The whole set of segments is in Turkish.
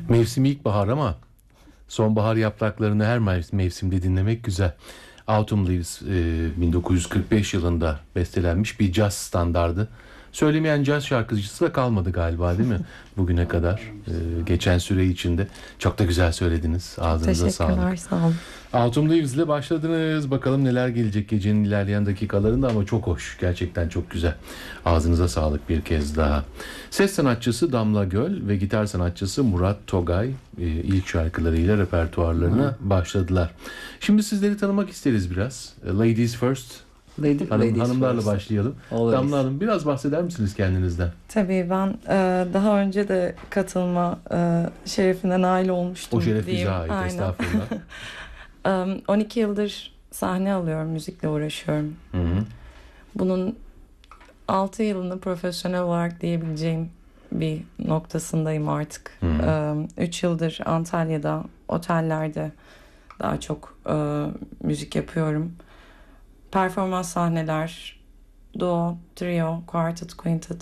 Mevsimi ilkbahar ama sonbahar yapraklarını her mevsimde dinlemek güzel. Autumn Leaves 1945 yılında bestelenmiş bir caz standardı. Söylemeyen caz şarkıcısı da kalmadı galiba, değil mi? Bugüne kadar geçen süre içinde. Çok da güzel söylediniz. Ağzınıza sağlık. Teşekkürler, sağ olun. Autumn Leaves ile başladınız. Bakalım neler gelecek gecenin ilerleyen dakikalarında, ama çok hoş. Gerçekten çok güzel. Ağzınıza sağlık bir kez daha. Ses sanatçısı Damla Göl ve gitar sanatçısı Murat Togay ilk şarkılarıyla repertuarlarına başladılar. Şimdi sizleri tanımak isteriz biraz. Ladies first. Hanımlarla başlayalım. Damla Hanım, biraz bahseder misiniz kendinizden? Tabii, ben daha önce de katılma şerefine nail olmuştum. O şeref bize diyeyim. ait. Aynen. Estağfurullah. 12 yıldır sahne alıyorum, müzikle uğraşıyorum. Hı-hı. Bunun 6 yılını profesyonel olarak diyebileceğim bir noktasındayım artık. 3 yıldır Antalya'da, otellerde daha çok müzik yapıyorum. Performans sahneler, duo, trio, quartet, quintet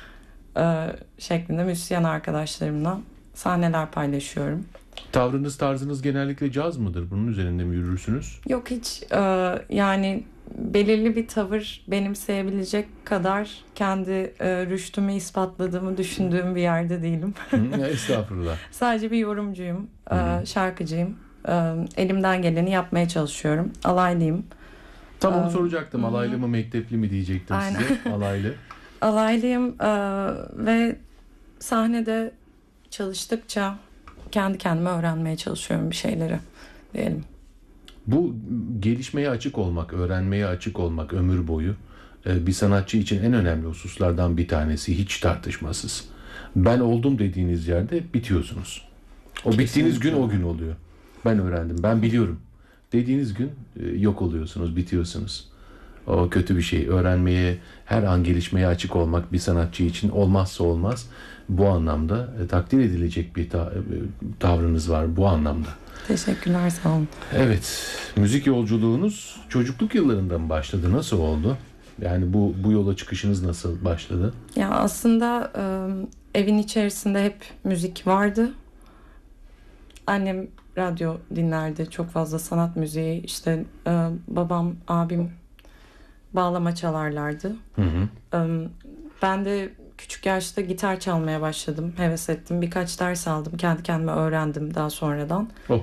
şeklinde müzisyen arkadaşlarımla sahneler paylaşıyorum. Tavrınız, tarzınız genellikle caz mıdır? Bunun üzerinde mi yürürsünüz? Yok, hiç yani belirli bir tavır benimseyebilecek kadar kendi rüştümü ispatladığımı düşündüğüm bir yerde değilim. Estağfurullah. Sadece bir yorumcuyum, şarkıcıyım. Elimden geleni yapmaya çalışıyorum. Alaylıyım. Tam onu soracaktım. Alaylı mı, mektepli mi diyecektim. Aynen. Size. Alaylı. Alaylıyım ve sahnede çalıştıkça kendi kendime öğrenmeye çalışıyorum bir şeyleri diyelim. Bu gelişmeye açık olmak, öğrenmeye açık olmak ömür boyu bir sanatçı için en önemli hususlardan bir tanesi, hiç tartışmasız. Ben oldum dediğiniz yerde bitiyorsunuz. O bittiğiniz gün o gün oluyor. Ben öğrendim, ben biliyorum dediğiniz gün yok oluyorsunuz, bitiyorsunuz. O kötü bir şey. Öğrenmeye, her an gelişmeye açık olmak bir sanatçı için olmazsa olmaz. Bu anlamda takdir edilecek bir tavrınız var bu anlamda. Teşekkürler, sağ olun. Evet, müzik yolculuğunuz çocukluk yıllarında mı başladı? Nasıl oldu? Yani bu yola çıkışınız nasıl başladı? Ya aslında evin içerisinde hep müzik vardı. Annem radyo dinlerdi, çok fazla sanat müziği. İşte babam, abim bağlama çalarlardı. Hı hı. Ben de küçük yaşta gitar çalmaya başladım, heves ettim. Birkaç ders aldım, kendi kendime öğrendim daha sonradan. Oh.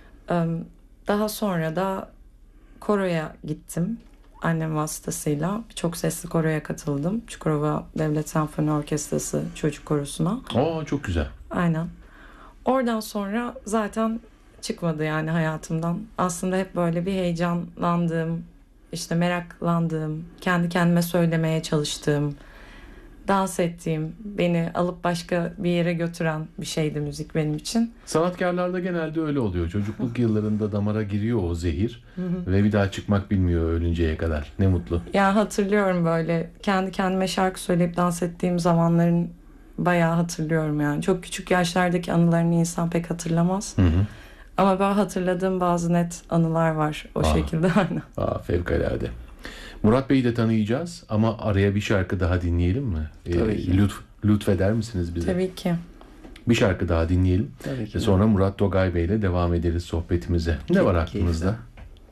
Daha sonra da koroya gittim. Annem vasıtasıyla çok sesli koroya katıldım. Çukurova Devlet Senfoni Orkestrası çocuk korosuna. Çok güzel. Aynen. Oradan sonra zaten çıkmadı yani hayatımdan. Aslında hep böyle bir heyecanlandığım, işte meraklandığım, kendi kendime söylemeye çalıştığım, dans ettiğim, beni alıp başka bir yere götüren bir şeydi müzik benim için. Sanatkarlarda genelde öyle oluyor. Çocukluk yıllarında damara giriyor o zehir ve bir daha çıkmak bilmiyor ölünceye kadar. Ne mutlu. Ya hatırlıyorum, böyle kendi kendime şarkı söyleyip dans ettiğim zamanların bayağı hatırlıyorum yani. Çok küçük yaşlardaki anılarını insan pek hatırlamaz. Ama ben hatırladığım bazı net anılar var o şekilde. Aynen. Fevkalade. Murat Bey'i de tanıyacağız ama araya bir şarkı daha dinleyelim mi? Tabii ki. Lütfeder misiniz bize? Tabii ki. Bir şarkı daha dinleyelim. Tabii ki. Sonra Murat Togay Bey ile devam ederiz sohbetimize. Ne var aklınızda?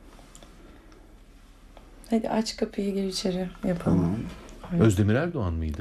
Hadi aç kapıyı, gir içeri yapalım. Tamam. Özdemir Erdoğan mıydı?